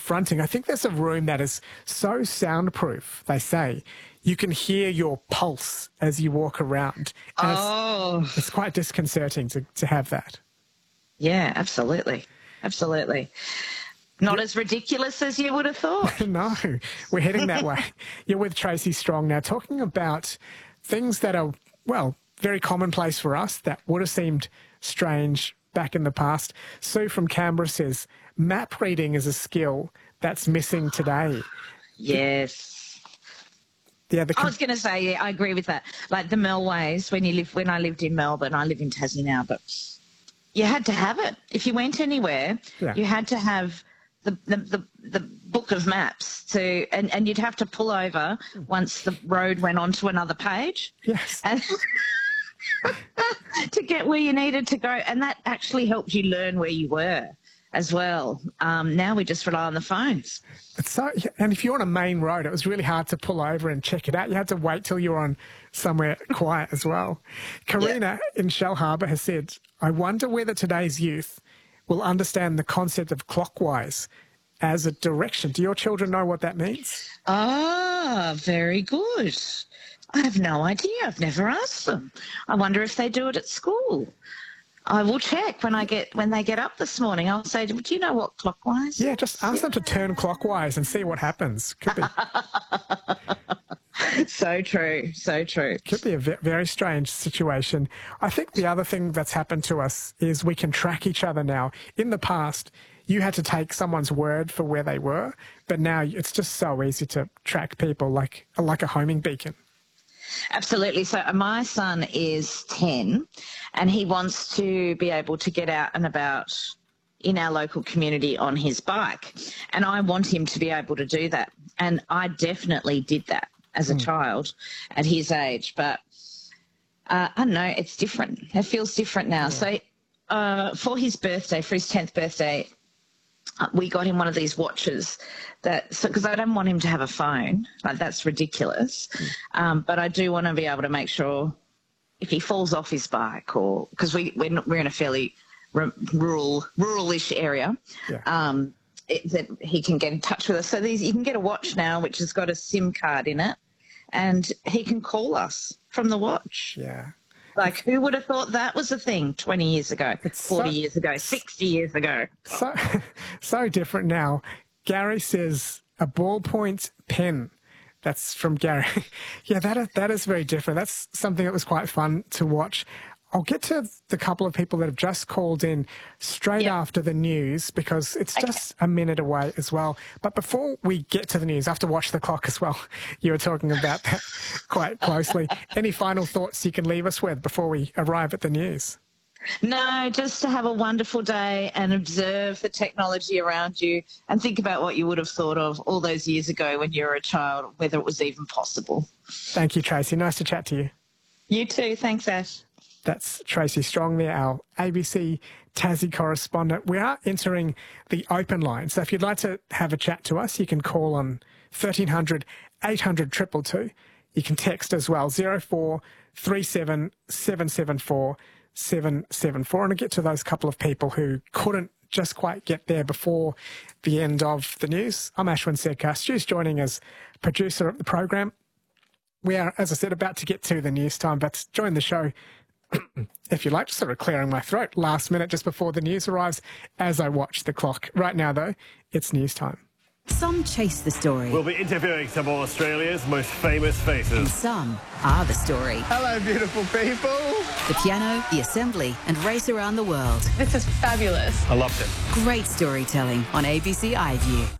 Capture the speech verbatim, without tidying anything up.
confronting. I think there's a room that is so soundproof, they say, you can hear your pulse as you walk around. And oh. It's, it's quite disconcerting to, to have that. Yeah, absolutely. Absolutely. Not as ridiculous as you would have thought. No, we're heading that way. You're with Tracy Strong now, talking about things that are, well, very commonplace for us that would have seemed strange back in the past. Sue from Canberra says, map reading is a skill that's missing today. Yes. Yeah, the I was going to say, yeah, I agree with that. Like the Melways, when you live, when I lived in Melbourne, I live in Tassie now, but you had to have it. If you went anywhere, yeah. you had to have the, the, the, the book of maps to, and, and you'd have to pull over once the road went onto another page. Yes. And to get where you needed to go. And that actually helped you learn where you were as well. Um, now we just rely on the phones. It's so, and if you're on a main road, it was really hard to pull over and check it out. You had to wait till you were on somewhere quiet as well. Karina yeah. in Shell Harbour has said, I wonder whether today's youth will understand the concept of clockwise as a direction. Do your children know what that means? Ah, very good. I have no idea. I've never asked them. I wonder if they do it at school. I will check when I get when they get up this morning. I'll say, do you know what clockwise? Yeah, just ask them to turn clockwise and see what happens. Could be. So true, so true. Could be a very strange situation. I think the other thing that's happened to us is we can track each other now. In the past, you had to take someone's word for where they were, but now it's just so easy to track people like like a homing beacon. Absolutely. So my son is ten and he wants to be able to get out and about in our local community on his bike. And I want him to be able to do that. And I definitely did that as a mm. child at his age. But uh, I don't know, it's different. It feels different now. Yeah. So uh, for his birthday, for his tenth birthday, we got him one of these watches that, so because I don't want him to have a phone, like that's ridiculous. Mm. Um, but I do want to be able to make sure if he falls off his bike, or because we we're, we're in a fairly r- rural, ruralish area, yeah. um, it, that he can get in touch with us. So these you can get a watch now which has got a SIM card in it, and he can call us from the watch. Yeah. Like, who would have thought that was a thing twenty years ago, it's forty so, years ago, sixty years ago? So, so different now. Gary says a ballpoint pen. That's from Gary. Yeah, that is, that is very different. That's something that was quite fun to watch. I'll get to the couple of people that have just called in straight yep. after the news, because it's okay. just a minute away as well. But before we get to the news, I have to watch the clock as well. You were talking about that quite closely. Any final thoughts you can leave us with before we arrive at the news? No, just to have a wonderful day and observe the technology around you and think about what you would have thought of all those years ago when you were a child, whether it was even possible. Thank you, Tracy. Nice to chat to you. You too. Thanks, Ash. That's Tracy Strong there, our A B C Tassie correspondent. We are entering the open line, so if you'd like to have a chat to us, you can call on thirteen hundred, eight hundred, two two two. You can text as well, zero four three seven, seven seven four, seven seven four. And I'll get to those couple of people who couldn't just quite get there before the end of the news. I'm Ashwin Sedkar. Stu's joining as producer of the program. We are, as I said, about to get to the news time, but join the show if you like, just sort of clearing my throat last minute just before the news arrives as I watch the clock. Right now, though, it's news time. Some chase the story. We'll be interviewing some of Australia's most famous faces. And some are the story. Hello, beautiful people. The piano, the assembly, and race around the world. This is fabulous. I loved it. Great storytelling on A B C iView.